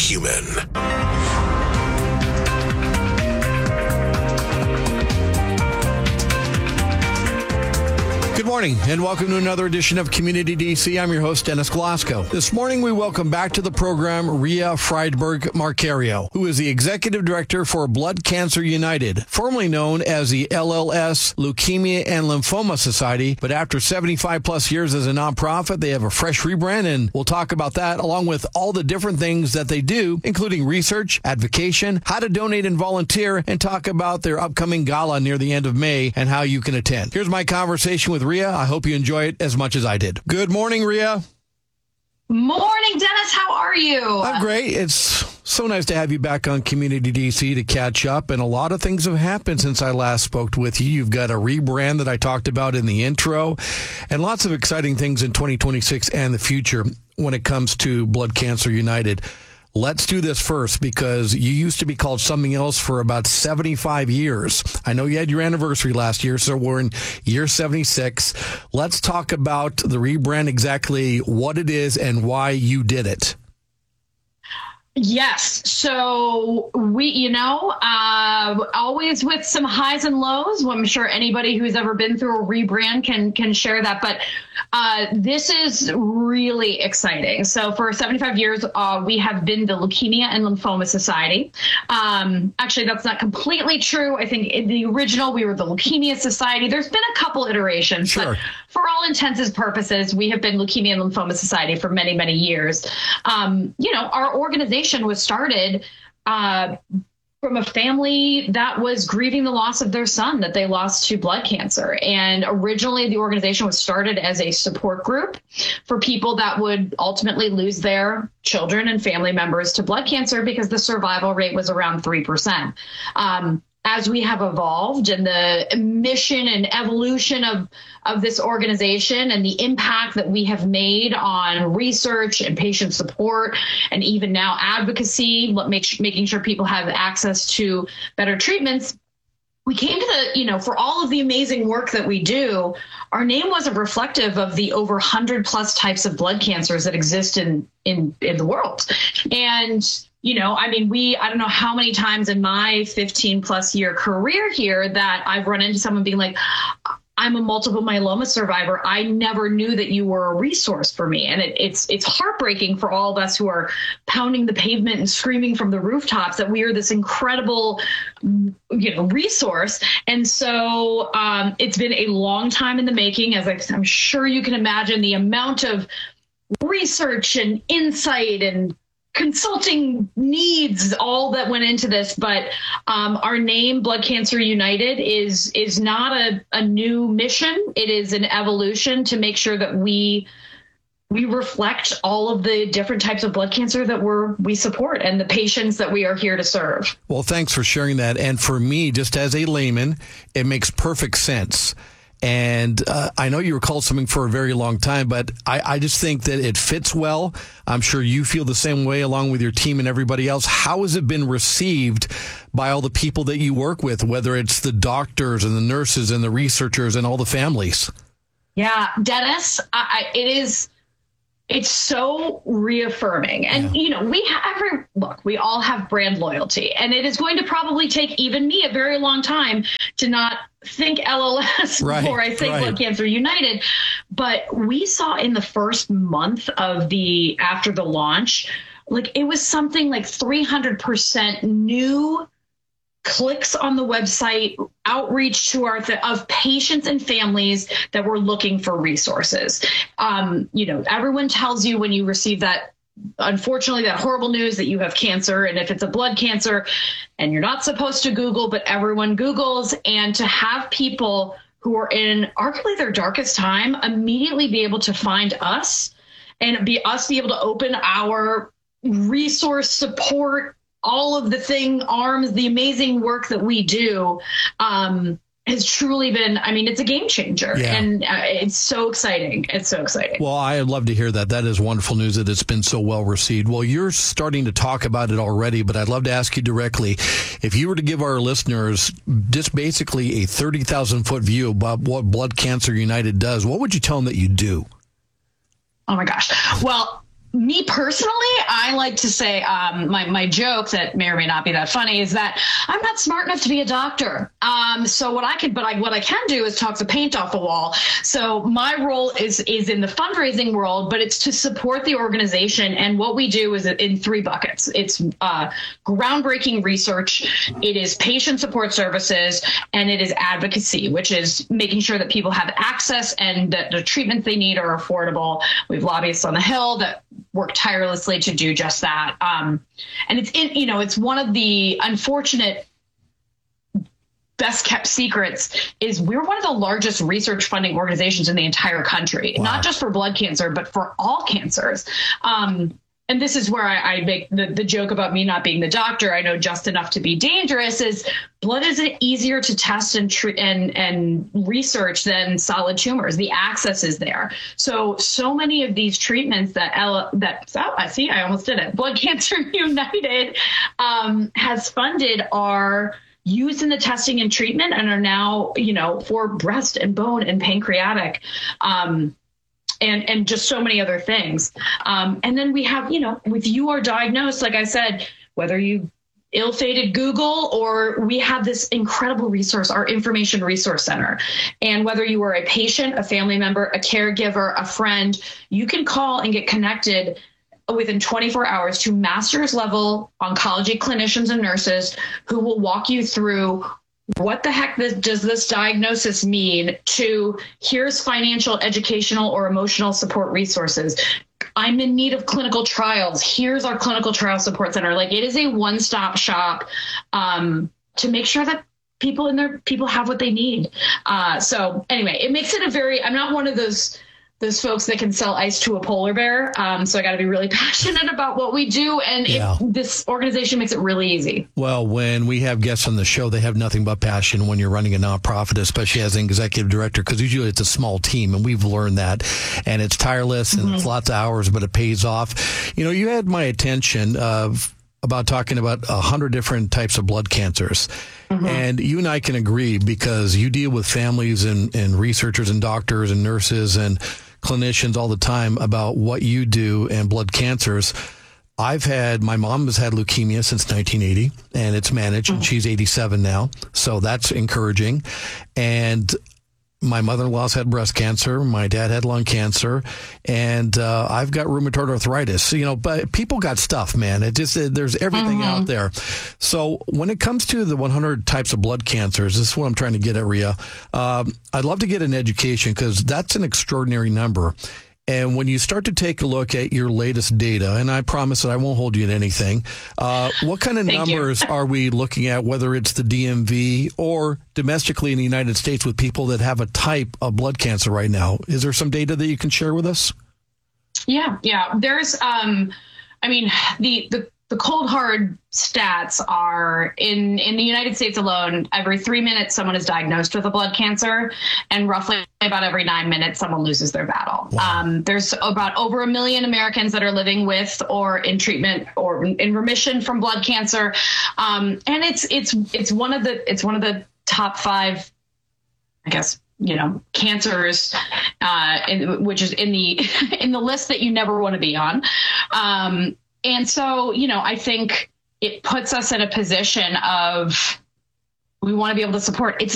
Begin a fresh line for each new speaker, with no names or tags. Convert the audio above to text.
human.
Good morning and welcome to another edition of Community DC. I'm your host, Dennis Glasgow. This morning, we welcome back to the program Ria Friedberg-Marcario, who is the Executive Director for Blood Cancer United, formerly known as the LLS Leukemia and Lymphoma Society. But after 75 plus years as a nonprofit, they have a fresh rebrand, and we'll talk about that along with all the different things that they do, including research, advocacy, how to donate and volunteer, and talk about their upcoming gala near the end of May and how you can attend. Here's my conversation with Ria. I hope you enjoy it as much as I did. Good morning, Ria.
Morning, Dennis. How are you?
I'm great. It's so nice to have you back on Community DC to catch up. And a lot of things have happened since I last spoke with you. You've got a rebrand that I talked about in the intro and lots of exciting things in 2026 and the future when it comes to Blood Cancer United. Let's do this first because you used to be called something else for about 75 years. I know you had your anniversary last year, so we're in year 76. Let's talk about the rebrand, exactly what it is and why you did it.
Yes. So we, always with some highs and lows. Well, I'm sure anybody who's ever been through a rebrand can share that. But this is really exciting. So for 75 years, we have been the Leukemia and Lymphoma Society. Actually, that's not completely true. I think in the original, we were the Leukemia Society. There's been a couple iterations,
sure,
but for all intents and purposes, we have been Leukemia and Lymphoma Society for many, many years. Our organization was started from a family that was grieving the loss of their son that they lost to blood cancer. And originally the organization was started as a support group for people that would ultimately lose their children and family members to blood cancer because the survival rate was around 3%. As we have evolved and the mission and evolution of this organization and the impact that we have made on research and patient support and even now advocacy, making sure people have access to better treatments, we came to for all of the amazing work that we do, our name wasn't reflective of the over 100 plus types of blood cancers that exist in the world. And I don't know how many times in my 15 plus year career here that I've run into someone being like, I'm a multiple myeloma survivor. I never knew that you were a resource for me. And it's heartbreaking for all of us who are pounding the pavement and screaming from the rooftops that we are this incredible, resource. And so it's been a long time in the making, as I'm sure you can imagine, the amount of research and insight and consulting needs, all that went into this. But our name, Blood Cancer United, is not a new mission. It is an evolution to make sure that we reflect all of the different types of blood cancer that we support and the patients that we are here to serve.
Well, thanks for sharing that. And for me, just as a layman, it makes perfect sense. And I know you were called something for a very long time, but I just think that it fits well. I'm sure you feel the same way along with your team and everybody else. How has it been received by all the people that you work with, whether it's the doctors and the nurses and the researchers and all the families?
Yeah, Dennis, it's so reaffirming. And, we all have brand loyalty, and it is going to probably take even me a very long time to not think LLS before I think Blood Cancer United. But we saw in the first month after the launch, it was something like 300% new clicks on the website, outreach to of patients and families that were looking for resources. Everyone tells you when you receive that, unfortunately, that horrible news that you have cancer, and if it's a blood cancer, and you're not supposed to Google, but everyone Googles, and to have people who are in arguably their darkest time immediately be able to find us and be able to open our resource support, all of the arms, the amazing work that we do, has truly been, it's a game changer. Yeah. And it's so exciting. It's so exciting.
Well, I'd love to hear that. That is wonderful news that it's been so well received. Well, you're starting to talk about it already, but I'd love to ask you directly, if you were to give our listeners just basically a 30,000 foot view about what Blood Cancer United does, what would you tell them that you do?
Oh my gosh. Well, me personally, I like to say my joke that may or may not be that funny is that I'm not smart enough to be a doctor. So what I can do is talk the paint off the wall. So my role is in the fundraising world, but it's to support the organization. And what we do is in 3 buckets. It's groundbreaking research, it is patient support services, and it is advocacy, which is making sure that people have access and that the treatments they need are affordable. We have lobbyists on the Hill that work tirelessly to do just that. And it's one of the unfortunate best kept secrets is we're one of the largest research funding organizations in the entire country, not just for blood cancer, but for all cancers. And this is where I make the joke about me not being the doctor. I know just enough to be dangerous. Is blood is easier to test and treat and research than solid tumors. The access is there. So many of these treatments I almost did it. Blood Cancer United has funded are used in the testing and treatment and are now, for breast and bone and pancreatic. And just so many other things. And then we have, with you are diagnosed, like I said, whether you ill-fated Google or we have this incredible resource, our Information Resource Center. And whether you are a patient, a family member, a caregiver, a friend, you can call and get connected within 24 hours to master's level oncology clinicians and nurses who will walk you through what the heck does this diagnosis mean to here's financial, educational, or emotional support resources. I'm in need of clinical trials. Here's our clinical trial support center. Like it is a one-stop shop to make sure that people have what they need. So anyway, it makes it I'm not one of those folks that can sell ice to a polar bear. So I got to be really passionate about what we do. And this organization makes it really easy.
Well, when we have guests on the show, they have nothing but passion when you're running a nonprofit, especially as an executive director, because usually it's a small team and we've learned that. And it's tireless and it's lots of hours, but it pays off. You had my attention about talking about 100 different types of blood cancers. And you and I can agree because you deal with families and researchers and doctors and nurses and clinicians all the time about what you do and blood cancers. My mom has had leukemia since 1980 and it's managed and she's 87 now. So that's encouraging. And my mother-in-law's had breast cancer. My dad had lung cancer, and I've got rheumatoid arthritis. But people got stuff, man. There's everything out there. So when it comes to the 100 types of blood cancers, this is what I'm trying to get at, Rhea. I'd love to get an education because that's an extraordinary number. And when you start to take a look at your latest data, and I promise that I won't hold you to anything, what kind of numbers are we looking at, whether it's the DMV or domestically in the United States with people that have a type of blood cancer right now? Is there some data that you can share with us?
Yeah. There's, the cold hard stats are in the United States alone, every 3 minutes someone is diagnosed with a blood cancer, and roughly about every 9 minutes someone loses their battle. Wow. There's about over 1 million Americans that are living with or in treatment or in remission from blood cancer. And it's one of the top 5, I guess, cancers, which is in the list that you never want to be on. And so, I think it puts us in a position of we want to be able to support. It's